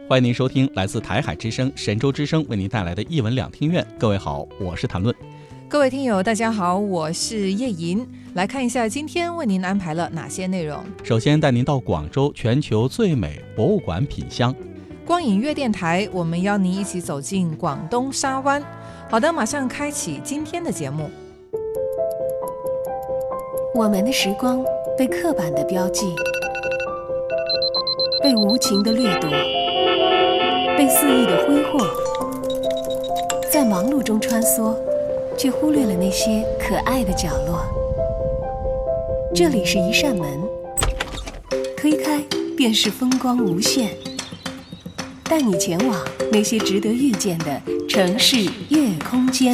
欢迎您收听来自台海之声、神州之声为您带来的一文两听院。各位好，我是谭论。 各位听友大家好，我是叶莹。来看一下今天为您安排了哪些内容。 首先带您到广州全球最美博物馆品香。 光影乐电台，我们邀您一起走进广东沙湾。好的，马上开启今天的节目。 我们的时光被刻板的标记，被无情的掠夺，被肆意的挥霍，在忙碌中穿梭，却忽略了那些可爱的角落。这里是一扇门，推开便是风光无限，带你前往那些值得遇见的城市夜空间。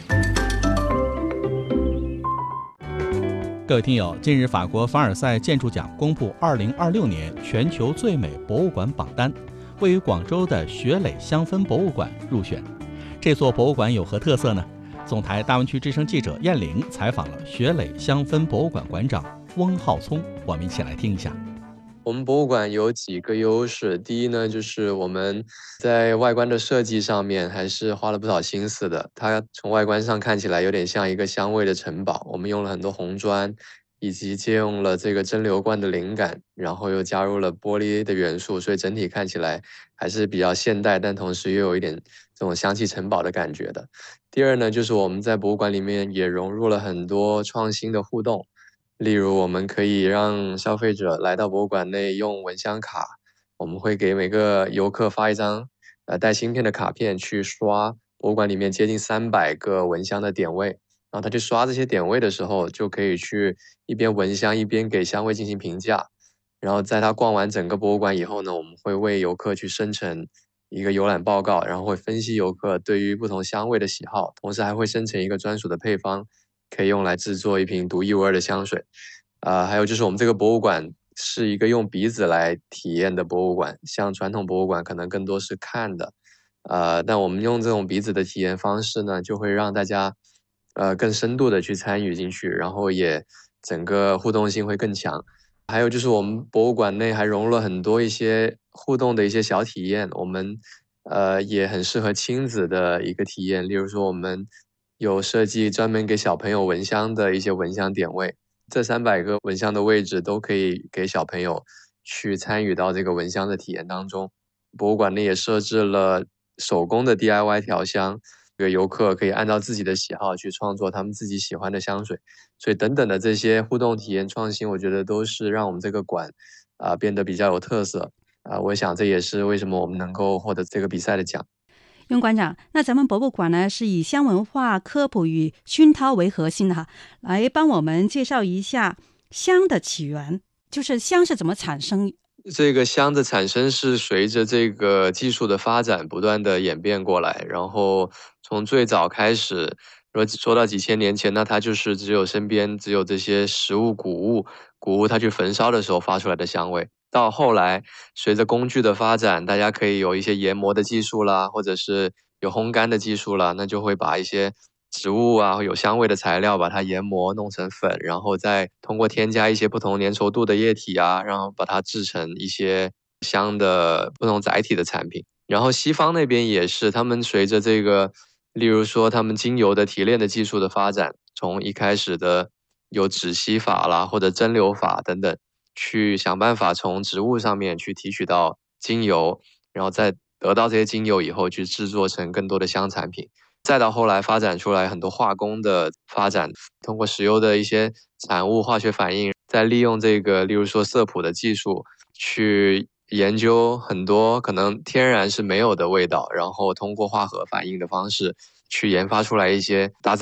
各位听友，近日法国凡尔赛建筑奖公布2026年全球最美博物馆榜单，位于广州的雪磊香氛博物馆入选。这座博物馆有何特色呢？总台大湾区之声记者燕玲采访了雪磊香氛博物馆馆长翁浩聪，我们一起来听一下。 我们博物馆有几个优势，第一呢，就是我们在外观的设计上面还是花了不少心思的。它从外观上看起来有点像一个香味的城堡，我们用了很多红砖，以及借用了这个蒸馏罐的灵感，然后又加入了玻璃的元素，所以整体看起来还是比较现代，但同时又有一点这种香气城堡的感觉的。第二呢，就是我们在博物馆里面也融入了很多创新的互动。例如，我们可以让消费者来到博物馆内用蚊香卡，我们会给每个游客发一张带芯片的卡片，去刷博物馆里面接近300个蚊香的点位，然后他去刷这些点位的时候，就可以去一边闻香一边给香味进行评价。然后在他逛完整个博物馆以后呢，我们会为游客去生成一个游览报告，然后会分析游客对于不同香味的喜好，同时还会生成一个专属的配方，可以用来制作一瓶独一无二的香水。还有就是我们这个博物馆是一个用鼻子来体验的博物馆，像传统博物馆可能更多是看的，但我们用这种鼻子的体验方式呢，就会让大家更深度的去参与进去，然后也整个互动性会更强。还有就是我们博物馆内还融入了很多一些互动的一些小体验，我们也很适合亲子的一个体验。例如说我们有设计专门给小朋友闻香的一些闻香点位，这300个闻香的位置都可以给小朋友去参与到这个闻香的体验当中。博物馆内也设置了手工的 DIY 调香，这个游客可以按照自己的喜好去创作他们自己喜欢的香水。所以等等的这些互动体验创新，我觉得都是让我们这个馆变得比较有特色。我想这也是为什么我们能够获得这个比赛的奖。 翁馆长，那咱们博物馆呢是以香文化科普与熏陶为核心的来帮我们介绍一下香的起源，就是香是怎么产生。 这个香的产生是随着这个技术的发展不断的演变过来，然后从最早开始，说到几千年前，那它就是身边只有这些食物谷物它去焚烧的时候发出来的香味。到后来随着工具的发展，大家可以有一些研磨的技术啦，或者是有烘干的技术啦，那就会把一些植物有香味的材料把它研磨弄成粉，然后再通过添加一些不同粘稠度的液体然后把它制成一些香的不同载体的产品。然后西方那边也是，他们随着这个例如说他们精油的提炼的技术的发展，从一开始的有止吸法啦或者蒸馏法等等，去想办法从植物上面去提取到精油，然后再得到这些精油以后去制作成更多的香产品。再到后来发展出来很多化工的发展，通过石油的一些产物化学反应，再利用这个例如说色谱的技术去研究很多可能天然是没有的味道，然后通过化合反应的方式去研发出来一些大自